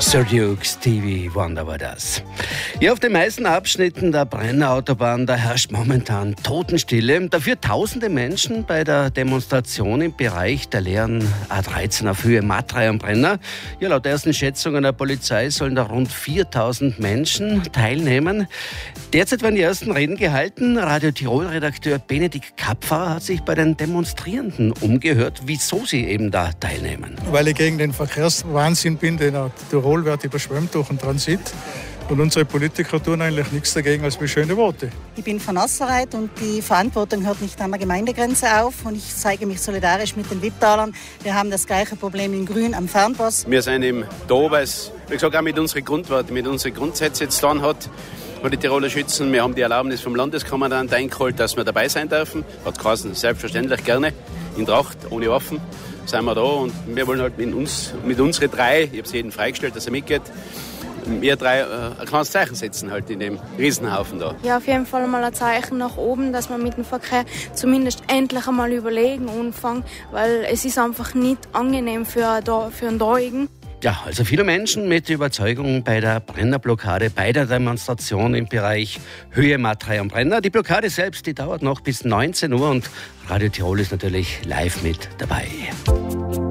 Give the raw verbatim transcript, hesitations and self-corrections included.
Sir Duke, Stevie Wonder war das. Ja, auf den meisten Abschnitten der Brenner Autobahn, da herrscht momentan Totenstille. Dafür tausende Menschen bei der Demonstration im Bereich der leeren A dreizehn auf Höhe Matrei am Brenner. Ja, laut ersten Schätzungen der Polizei sollen da rund viertausend Menschen teilnehmen. Derzeit werden die ersten Reden gehalten. Radio Tirol-Redakteur Benedikt Kapfer hat sich bei den Demonstrierenden umgehört, wieso sie eben da teilnehmen. Weil ich gegen den Verkehrswahnsinn bin, den Tirol wird überschwemmt durch den Transit. Und unsere Politiker tun eigentlich nichts dagegen als wie schöne Worte. Ich bin von Asserreit und die Verantwortung hört nicht an der Gemeindegrenze auf. Und ich zeige mich solidarisch mit den Wipptalern. Wir haben das gleiche Problem in Grün am Fernpass. Wir sind eben da, weil es, wie gesagt, auch mit unseren Grundwerten, mit unseren Grundsätzen jetzt dann hat. Und die Tiroler Schützen, wir haben die Erlaubnis vom Landeskommandant eingeholt, dass wir dabei sein dürfen. Hat geheißen, selbstverständlich gerne, in Tracht, ohne Waffen, sind wir da. Und wir wollen halt mit uns, mit unseren drei, ich habe es jedem freigestellt, dass er mitgeht, wir drei äh, ein kleines Zeichen setzen halt in dem Riesenhaufen da. Ja, auf jeden Fall mal ein Zeichen nach oben, dass wir mit dem Verkehr zumindest endlich einmal überlegen anfangen, weil es ist einfach nicht angenehm für, für einen Dauigen. Ja, also viele Menschen mit Überzeugung bei der Brennerblockade, bei der Demonstration im Bereich Höhe Matrei am Brenner. Die Blockade selbst, die dauert noch bis neunzehn Uhr und Radio Tirol ist natürlich live mit dabei.